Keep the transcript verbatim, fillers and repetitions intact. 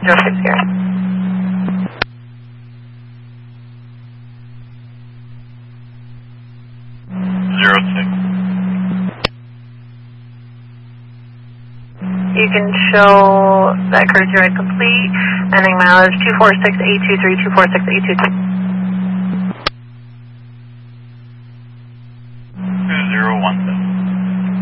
zero six here. Zero six. You can show that courtesy ride complete, ending mileage two four six eight two three, two four six eight two three.